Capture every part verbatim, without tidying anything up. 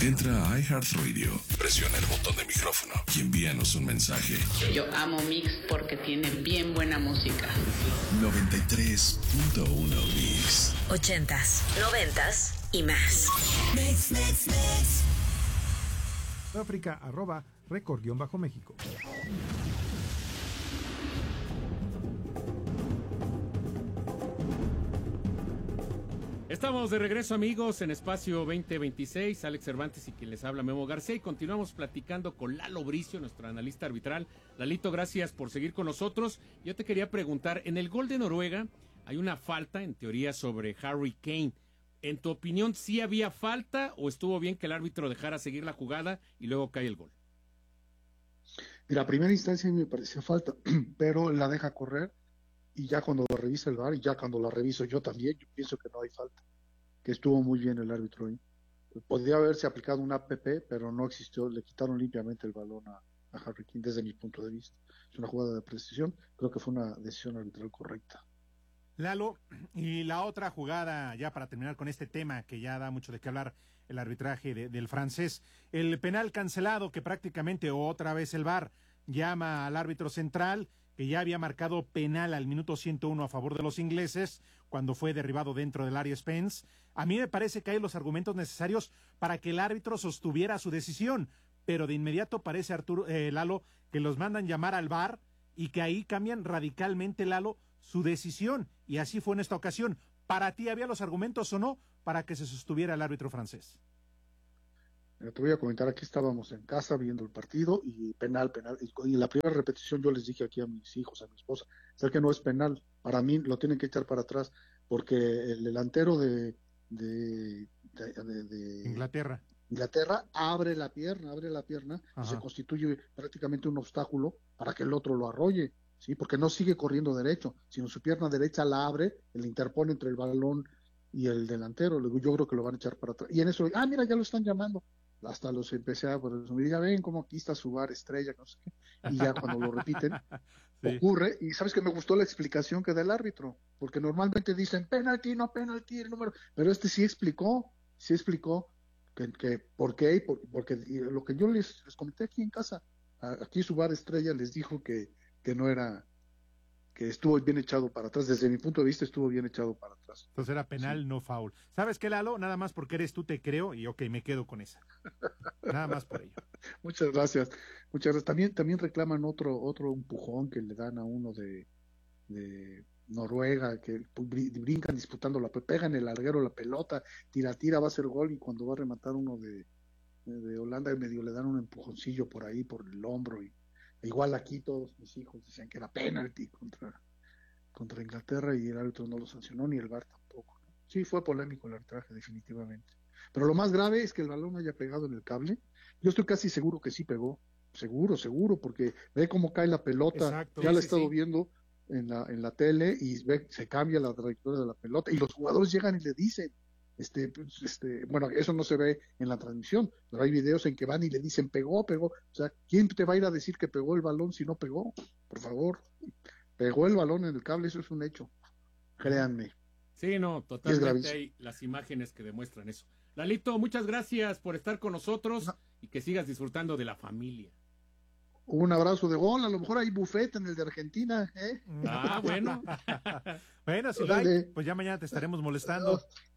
Entra a iHeartRadio, presiona el botón de micrófono y envíanos un mensaje. Yo amo Mix porque tiene bien buena música. noventa y tres punto uno Mix. Ochentas, noventas y más. Mix, mix, mix. África, arroba, récord-méxico. Estamos de regreso, amigos, en Espacio veinte veintiséis. Alex Cervantes y quien les habla, Memo García, y continuamos platicando con Lalo Bricio, nuestro analista arbitral. Lalito, gracias por seguir con nosotros. Yo te quería preguntar, en el gol de Noruega hay una falta, en teoría, sobre Harry Kane. En tu opinión, ¿sí había falta o estuvo bien que el árbitro dejara seguir la jugada y luego cae el gol? Mira, a primera instancia me pareció falta, pero la deja correr. Y ya cuando lo revisa el V A R, y ya cuando la reviso yo también, yo pienso que no hay falta, que estuvo muy bien el árbitro ahí. Podría haberse aplicado un A P P, pero no existió, le quitaron limpiamente el balón a, a Harry Kane, desde mi punto de vista. Es una jugada de precisión, creo que fue una decisión arbitral correcta. Lalo, y la otra jugada, ya para terminar con este tema, que ya da mucho de qué hablar, el arbitraje de, del francés, el penal cancelado, que prácticamente otra vez el V A R llama al árbitro central, que ya había marcado penal al minuto ciento uno a favor de los ingleses, cuando fue derribado dentro del área Spence. A mí me parece que hay los argumentos necesarios para que el árbitro sostuviera su decisión, pero de inmediato parece, Arturo, eh, Lalo, que los mandan llamar al V A R y que ahí cambian radicalmente, Lalo, su decisión, y así fue en esta ocasión. ¿Para ti había los argumentos o no para que se sostuviera el árbitro francés? Te voy a comentar, aquí estábamos en casa viendo el partido y penal, penal, y en la primera repetición yo les dije aquí a mis hijos, a mi esposa, sé que no es penal, para mí lo tienen que echar para atrás, porque el delantero de, de, de, de, de Inglaterra. Inglaterra abre la pierna, abre la pierna, Ajá. y se constituye prácticamente un obstáculo para que el otro lo arrolle, ¿sí? Porque no sigue corriendo derecho, sino su pierna derecha la abre, le interpone entre el balón y el delantero, yo creo que lo van a echar para atrás, y en eso, ah, mira, ya lo están llamando. Hasta los empecé a presumir, ya ven cómo aquí está su V A R estrella, no sé qué, y ya cuando lo repiten, sí. ocurre, y sabes que me gustó la explicación que da el árbitro, porque normalmente dicen penalti, no penalti, el número, pero este sí explicó, sí explicó que, que por qué, y por, porque y lo que yo les, les comenté aquí en casa, aquí su V A R estrella les dijo que, que no era, que estuvo bien echado para atrás, desde mi punto de vista estuvo bien echado para atrás. Entonces era penal, sí. No foul. ¿Sabes qué, Lalo? Nada más porque eres tú te creo y ok, me quedo con esa. Nada más por ello. Muchas gracias. Muchas gracias. También, también reclaman otro, otro empujón que le dan a uno de, de Noruega, que brincan disputando la pegan el larguero la pelota, tira, tira, va a ser gol, y cuando va a rematar uno de, de Holanda, medio le dan un empujoncillo por ahí, por el hombro, y igual aquí todos mis hijos decían que era penalti contra, contra Inglaterra, y el árbitro no lo sancionó, ni el V A R tampoco, ¿no? Sí, fue polémico el arbitraje, definitivamente. Pero lo más grave es que el balón haya pegado en el cable. Yo estoy casi seguro que sí pegó. Seguro, seguro, porque ve cómo cae la pelota. Exacto, ya sí, la he estado sí. viendo en la, en la tele, y ve, se cambia la trayectoria de la pelota, y los jugadores llegan y le dicen, Este, pues, este, bueno, eso no se ve en la transmisión, pero hay videos en que van y le dicen pegó, pegó, o sea, ¿quién te va a ir a decir que pegó el balón si no pegó? Por favor, pegó el balón en el cable, eso es un hecho, créanme. Sí, no, totalmente hay las imágenes que demuestran eso. Lalito, muchas gracias por estar con nosotros no. y que sigas disfrutando de la familia. Un abrazo de gol, a lo mejor hay buffet en el de Argentina, ¿eh? Ah, bueno. Bueno, si hay, pues ya mañana te estaremos molestando.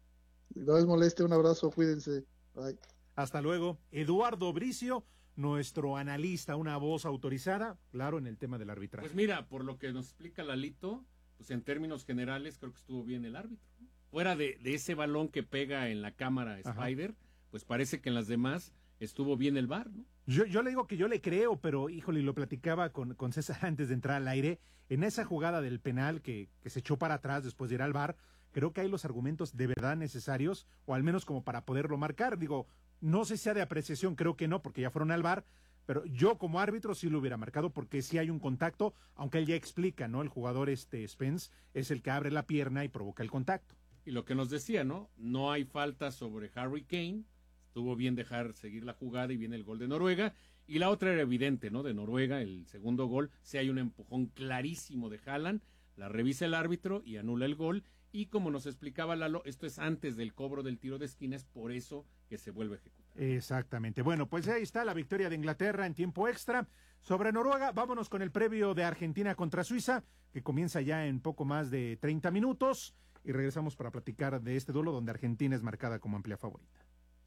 No les moleste, un abrazo, cuídense. Bye. Hasta luego. Eduardo Bricio, nuestro analista, una voz autorizada, claro, en el tema del arbitraje. Pues mira, por lo que nos explica Lalito, pues en términos generales creo que estuvo bien el árbitro, ¿no? Fuera de, de ese balón que pega en la cámara Spider, Ajá. pues parece que en las demás estuvo bien el V A R, ¿no? Yo, yo le digo que yo le creo, pero híjole, lo platicaba con, con César antes de entrar al aire, en esa jugada del penal que, que se echó para atrás después de ir al V A R, creo que hay los argumentos de verdad necesarios, o al menos como para poderlo marcar. Digo, no sé si sea de apreciación, creo que no, porque ya fueron al V A R, pero yo como árbitro sí lo hubiera marcado, porque sí hay un contacto, aunque él ya explica, ¿no? El jugador este Spence es el que abre la pierna y provoca el contacto. Y lo que nos decía, ¿no? No hay falta sobre Harry Kane, estuvo bien dejar seguir la jugada y viene el gol de Noruega, y la otra era evidente, ¿no? De Noruega, el segundo gol, si hay un empujón clarísimo de Haaland, la revisa el árbitro y anula el gol, y como nos explicaba Lalo, esto es antes del cobro del tiro de esquina, es por eso que se vuelve a ejecutar. Exactamente. Bueno, pues ahí está la victoria de Inglaterra en tiempo extra sobre Noruega. Vámonos con el previo de Argentina contra Suiza, que comienza ya en poco más de treinta minutos. Y regresamos para platicar de este duelo donde Argentina es marcada como amplia favorita.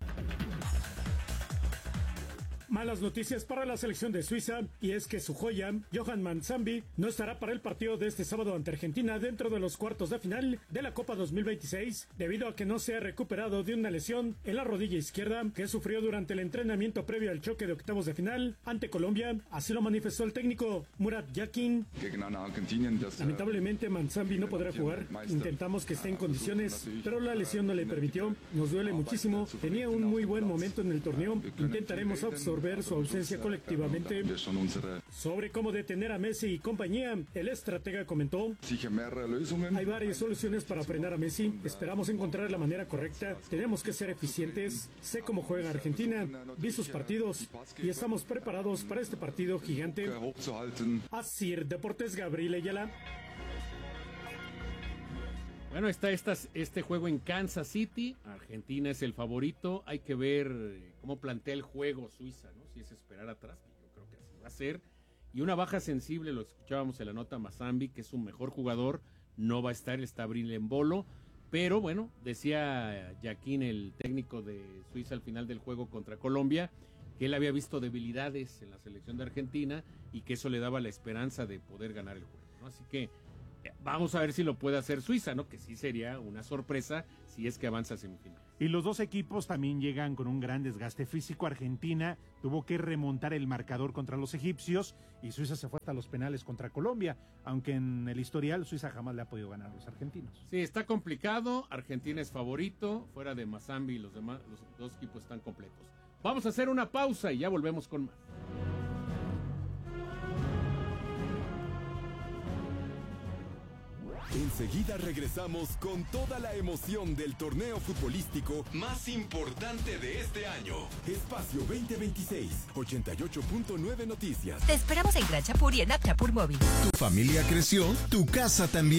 Malas noticias para la selección de Suiza, y es que su joya, Johan Manzambi, no estará para el partido de este sábado ante Argentina dentro de los cuartos de final de la Copa dos mil veintiséis, debido a que no se ha recuperado de una lesión en la rodilla izquierda que sufrió durante el entrenamiento previo al choque de octavos de final ante Colombia. Así lo manifestó el técnico Murat Yakin. Lamentablemente Manzambi no podrá jugar. Intentamos que esté en condiciones, pero la lesión no le permitió. Nos duele muchísimo. Tenía un muy buen momento en el torneo. Intentaremos absorber ver su ausencia colectivamente. Sobre cómo detener a Messi y compañía, el estratega comentó: hay varias soluciones para frenar a Messi, esperamos encontrar la manera correcta, tenemos que ser eficientes, sé cómo juega Argentina, vi sus partidos y estamos preparados para este partido gigante. Asir Deportes, Gabriel Ayala. Bueno, está estas, este juego en Kansas City. Argentina es el favorito. Hay que ver cómo plantea el juego Suiza, ¿no? Si es esperar atrás, que yo creo que así va a ser. Y una baja sensible, lo escuchábamos en la nota, Manzambi, que es un mejor jugador, no va a estar, está Bril en bolo. Pero bueno, decía Yakin, el técnico de Suiza al final del juego contra Colombia, que él había visto debilidades en la selección de Argentina y que eso le daba la esperanza de poder ganar el juego, ¿no? Así que vamos a ver si lo puede hacer Suiza, ¿no? Que sí sería una sorpresa si es que avanza a semifinal. Y los dos equipos también llegan con un gran desgaste físico. Argentina tuvo que remontar el marcador contra los egipcios y Suiza se fue hasta los penales contra Colombia, aunque en el historial Suiza jamás le ha podido ganar a los argentinos. Sí, está complicado. Argentina es favorito, fuera de Manzambi y los demás, los dos equipos están completos. Vamos a hacer una pausa y ya volvemos con más. Enseguida regresamos con toda la emoción del torneo futbolístico más importante de este año. Espacio veinte veintiséis, ochenta y ocho punto nueve Noticias. Te esperamos en Gran Chapur y en App Chapur Móvil. Tu familia creció, tu casa también.